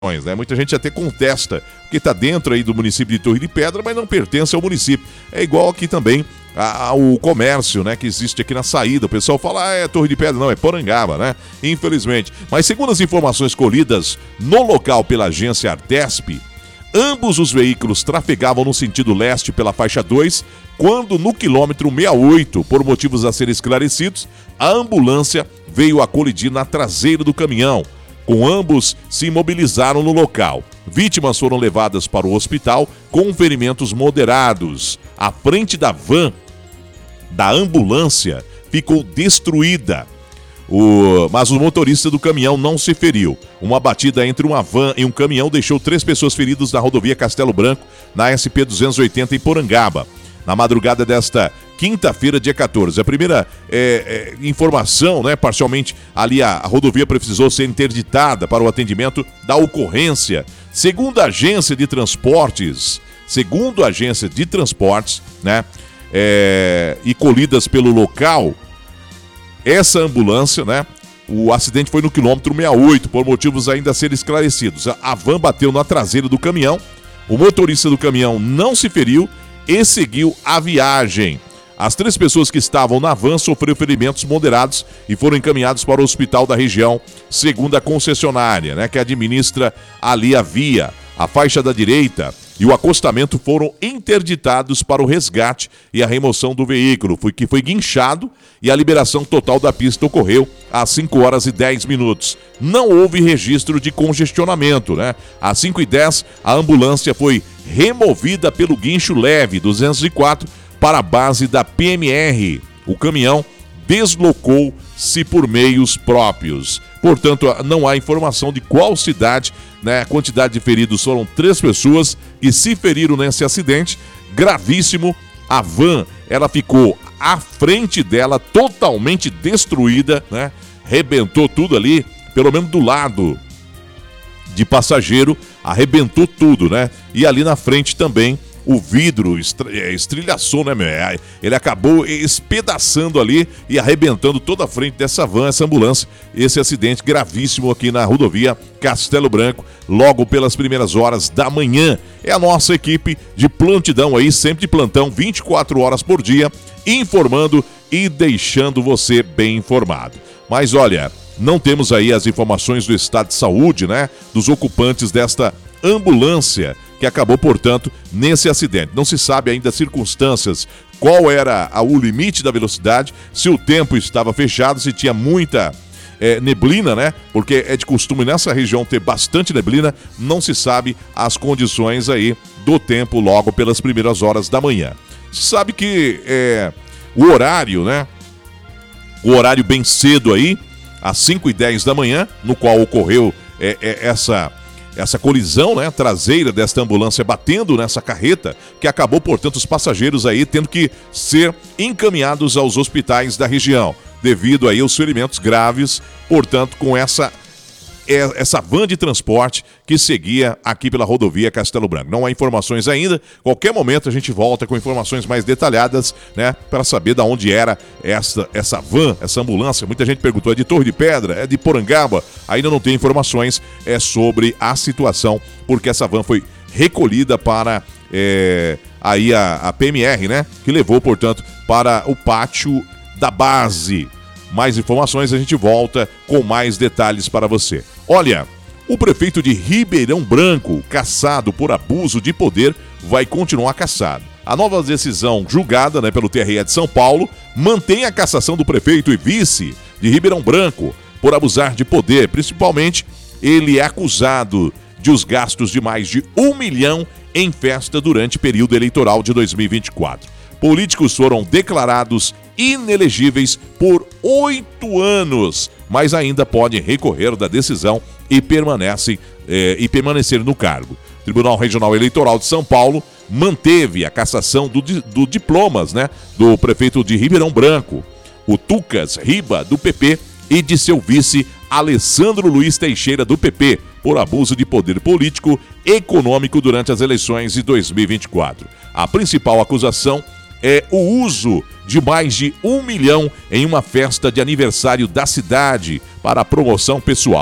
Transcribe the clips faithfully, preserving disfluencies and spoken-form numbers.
Né? Muita gente até contesta, porque está dentro aí do município de Torre de Pedra, mas não pertence ao município. É igual aqui também ao comércio, né, que existe aqui na saída. O pessoal fala, ah, é Torre de Pedra, não, é Porangaba, né? Infelizmente. Mas segundo as informações colhidas no local pela agência Artesp, ambos os veículos trafegavam no sentido leste pela faixa dois, quando no quilômetro sessenta e oito, por motivos a serem esclarecidos, a ambulância veio a colidir na traseira do caminhão. Com ambos se imobilizaram no local. Vítimas foram levadas para o hospital com ferimentos moderados. A frente da van da ambulância ficou destruída, o... mas o motorista do caminhão não se feriu. Uma batida entre uma van e um caminhão deixou três pessoas feridas na rodovia Castelo Branco, na S P duzentos e oitenta em Porangaba. Na madrugada desta quinta-feira, dia quatorze. A primeira é, é, informação, né, parcialmente, ali a, a rodovia precisou ser interditada para o atendimento da ocorrência. Segundo a agência de transportes, segundo a agência de transportes, né, é, e colhidas pelo local, essa ambulância, né, o acidente foi no quilômetro sessenta e oito, por motivos ainda a serem esclarecidos. A, a van bateu na traseira do caminhão, o motorista do caminhão não se feriu e seguiu a viagem. As três pessoas que estavam na van sofreram ferimentos moderados e foram encaminhados para o hospital da região, segundo a concessionária, né, que administra ali a via. A faixa da direita e o acostamento foram interditados para o resgate e a remoção do veículo, foi, que foi guinchado, e a liberação total da pista ocorreu às cinco horas e dez minutos. Não houve registro de congestionamento, né? Às cinco e dez, a ambulância foi removida pelo guincho leve duzentos e quatro para a base da P M R. O caminhão deslocou-se por meios próprios. Portanto, não há informação de qual cidade, né? A quantidade de feridos foram três pessoas que se feriram nesse acidente gravíssimo. A van, ela ficou à frente dela, totalmente destruída, né? Rebentou tudo ali, pelo menos do lado de passageiro, arrebentou tudo, né? E ali na frente também o vidro estrilhaçou, né, meu? Ele acabou espedaçando ali e arrebentando toda a frente dessa van, essa ambulância. Esse acidente gravíssimo aqui na rodovia Castelo Branco, logo pelas primeiras horas da manhã. É a nossa equipe de plantidão aí, sempre de plantão, vinte e quatro horas por dia, informando e deixando você bem informado. Mas olha, não temos aí as informações do estado de saúde, né, dos ocupantes desta ambulância que acabou, portanto, nesse acidente. Não se sabe ainda as circunstâncias, qual era a, o limite da velocidade, se o tempo estava fechado, se tinha muita é, neblina, né? Porque é de costume nessa região ter bastante neblina, não se sabe as condições aí do tempo logo pelas primeiras horas da manhã. Se sabe que é, o horário, né? O horário bem cedo aí, às cinco e dez da manhã, no qual ocorreu é, é, essa... essa colisão, né, traseira desta ambulância batendo nessa carreta, que acabou, portanto, os passageiros aí tendo que ser encaminhados aos hospitais da região, devido aí aos ferimentos graves, portanto, com essa, essa van de transporte que seguia aqui pela rodovia Castelo Branco. Não há informações ainda, qualquer momento a gente volta com informações mais detalhadas, né, para saber de onde era essa, essa van, essa ambulância. Muita gente perguntou, é de Torre de Pedra, é de Porangaba? Ainda não tem informações é, sobre a situação, porque essa van foi recolhida para é, aí a, a P M R, né, que levou, portanto, para o pátio da base. Mais informações, a gente volta com mais detalhes para você. Olha, o prefeito de Ribeirão Branco, cassado por abuso de poder, vai continuar cassado. A nova decisão julgada, né, pelo T R E de São Paulo mantém a cassação do prefeito e vice de Ribeirão Branco por abusar de poder. Principalmente, ele é acusado de os gastos de mais de um milhão em festa durante o período eleitoral de dois mil e vinte e quatro. Políticos foram declarados inelegíveis por oito anos, mas ainda podem recorrer da decisão e, permanecem, eh, e permanecer no cargo. O Tribunal Regional Eleitoral de São Paulo manteve a cassação do, do diplomas, né, do prefeito de Ribeirão Branco, o Tucas Riba, do P P, e de seu vice, Alessandro Luiz Teixeira, do P P, por abuso de poder político e econômico durante as eleições de dois mil e vinte e quatro. A principal acusação é o uso de mais de um milhão em uma festa de aniversário da cidade para promoção pessoal.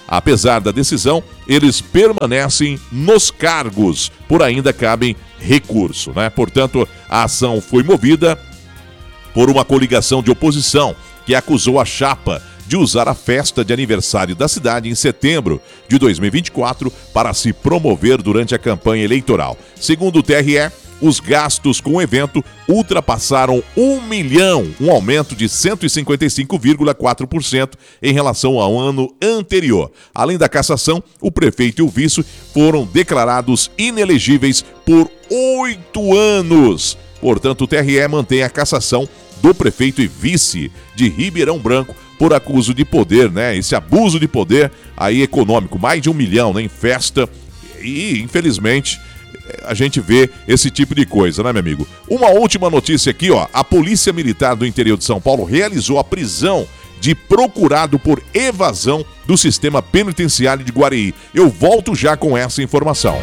Apesar da decisão, eles permanecem nos cargos, por ainda cabem recurso, né? Portanto, a ação foi movida por uma coligação de oposição que acusou a chapa de usar a festa de aniversário da cidade em setembro de dois mil e vinte e quatro para se promover durante a campanha eleitoral. Segundo o T R E, os gastos com o evento ultrapassaram um milhão, um aumento de cento e cinquenta e cinco vírgula quatro por cento em relação ao ano anterior. Além da cassação, o prefeito e o vice foram declarados inelegíveis por oito anos. Portanto, o T R E mantém a cassação do prefeito e vice de Ribeirão Branco por acuso de poder, né? Esse abuso de poder aí econômico, mais de um milhão, né? Em festa. E, infelizmente, a gente vê esse tipo de coisa, né, meu amigo? Uma última notícia aqui, ó. A Polícia Militar do interior de São Paulo realizou a prisão de procurado por evasão do sistema penitenciário de Guareí. Eu volto já com essa informação.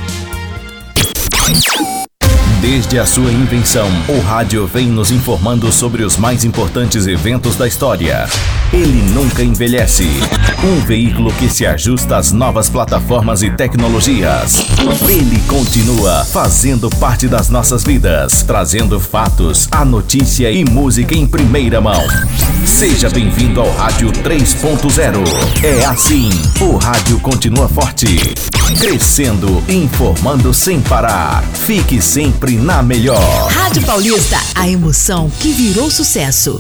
Desde a sua invenção, o rádio vem nos informando sobre os mais importantes eventos da história. Ele nunca envelhece. Um veículo que se ajusta às novas plataformas e tecnologias. Ele continua fazendo parte das nossas vidas, trazendo fatos, a notícia e música em primeira mão. Seja bem-vindo ao Rádio três ponto zero. É assim, o rádio continua forte, crescendo, informando sem parar. Fique sempre na melhor. Rádio Paulista, a emoção que virou sucesso.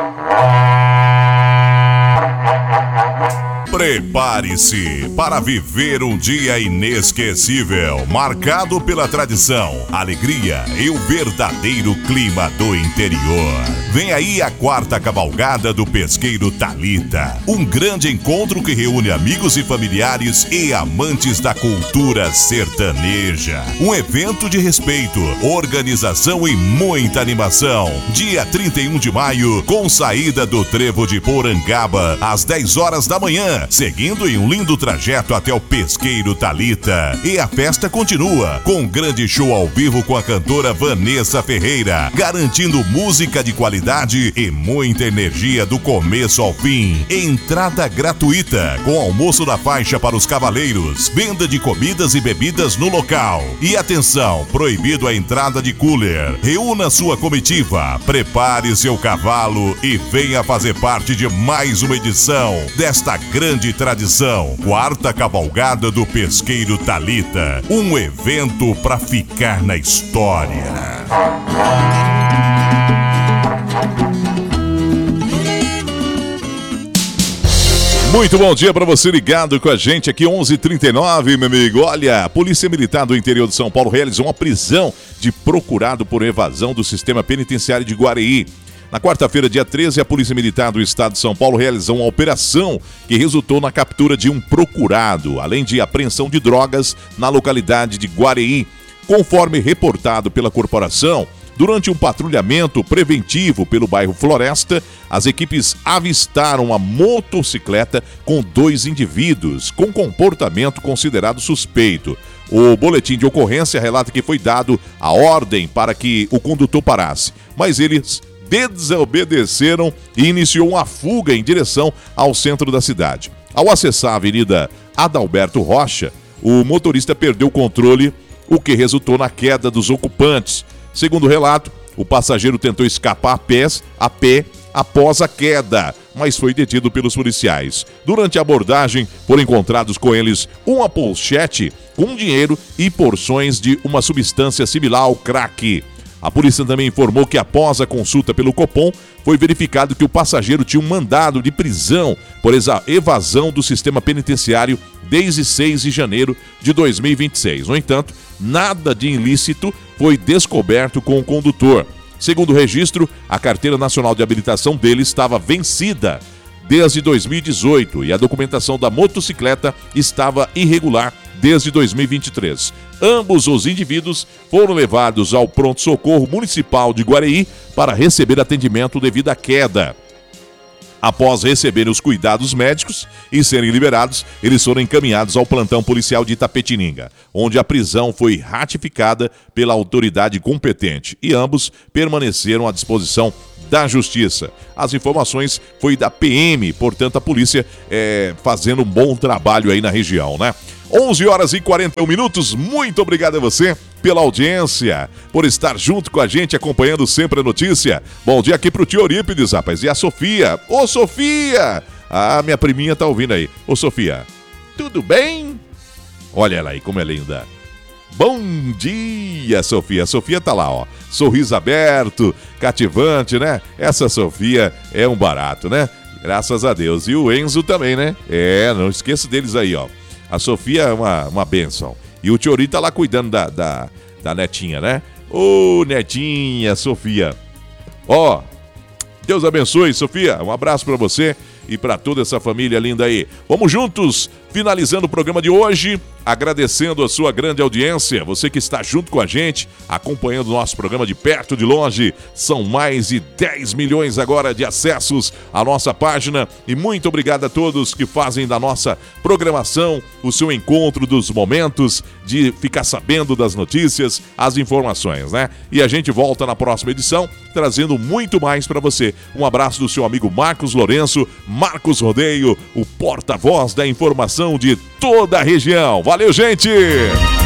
Prepare-se para viver um dia inesquecível, marcado pela tradição, alegria e o verdadeiro clima do interior. Vem aí a quarta cavalgada do Pesqueiro Thalita, um grande encontro que reúne amigos e familiares e amantes da cultura sertaneja. Um evento de respeito, organização e muita animação. Dia trinta e um de maio, com saída do Trevo de Porangaba, às dez horas da manhã, seguindo em um lindo trajeto até o Pesqueiro Thalita. E a festa continua com um grande show ao vivo com a cantora Vanessa Ferreira, garantindo música de qualidade e muita energia do começo ao fim. Entrada gratuita, com almoço da faixa para os cavaleiros, venda de comidas e bebidas no local. E atenção, proibido a entrada de cooler. Reúna sua comitiva, prepare seu cavalo e venha fazer parte de mais uma edição desta grande tradição, quarta cavalgada do Pesqueiro Thalita, um evento para ficar na história. Muito bom dia para você ligado com a gente aqui, onze e trinta e nove, meu amigo. Olha, a Polícia Militar do interior de São Paulo realizou uma prisão de procurado por evasão do sistema penitenciário de Guareí. Na quarta-feira, dia treze, a Polícia Militar do Estado de São Paulo realizou uma operação que resultou na captura de um procurado, além de apreensão de drogas na localidade de Guareí. Conforme reportado pela corporação, durante um patrulhamento preventivo pelo bairro Floresta, as equipes avistaram uma motocicleta com dois indivíduos com comportamento considerado suspeito. O boletim de ocorrência relata que foi dado a ordem para que o condutor parasse, mas eles desobedeceram e iniciou uma fuga em direção ao centro da cidade. Ao acessar a Avenida Adalberto Rocha, o motorista perdeu o controle, o que resultou na queda dos ocupantes. Segundo o relato, o passageiro tentou escapar a pé, a pé após a queda, mas foi detido pelos policiais. Durante a abordagem, foram encontrados com eles uma pochete com dinheiro e porções de uma substância similar ao crack. A polícia também informou que após a consulta pelo Copom, foi verificado que o passageiro tinha um mandado de prisão por evasão do sistema penitenciário desde seis de janeiro de dois mil e vinte e seis. No entanto, nada de ilícito foi descoberto com o condutor. Segundo o registro, a carteira nacional de habilitação dele estava vencida desde dois mil e dezoito e a documentação da motocicleta estava irregular desde dois mil e vinte e três. Ambos os indivíduos foram levados ao pronto-socorro municipal de Guareí para receber atendimento devido à queda. Após receberem os cuidados médicos e serem liberados, eles foram encaminhados ao plantão policial de Itapetininga, onde a prisão foi ratificada pela autoridade competente e ambos permaneceram à disposição da Justiça. As informações foi da P M, portanto a polícia é, fazendo um bom trabalho aí na região, né? onze horas e quarenta e um minutos, muito obrigado a você pela audiência, por estar junto com a gente, acompanhando sempre a notícia. Bom dia aqui pro tio Eurípides, rapaz, e a Sofia. Ô, Sofia! Ah, minha priminha tá ouvindo aí. Ô, Sofia, tudo bem? Olha ela aí, como é linda. Bom dia, Sofia. A Sofia tá lá, ó. Sorriso aberto, cativante, né? Essa Sofia é um barato, né? Graças a Deus. E o Enzo também, né? É, não esqueça deles aí, ó. A Sofia é uma, uma bênção. E o Tiori tá lá cuidando da, da, da netinha, né? Ô, netinha, Sofia. Ó, Deus abençoe, Sofia. Um abraço pra você e pra toda essa família linda aí. Vamos juntos, finalizando o programa de hoje, agradecendo a sua grande audiência, você que está junto com a gente, acompanhando o nosso programa de perto, de longe. São mais de dez milhões agora de acessos à nossa página e muito obrigado a todos que fazem da nossa programação o seu encontro dos momentos de ficar sabendo das notícias, as informações, né? E a gente volta na próxima edição trazendo muito mais para você. Um abraço do seu amigo Marcos Lourenço, Marcos Rodeio, o porta-voz da informação de toda a região. Valeu, gente!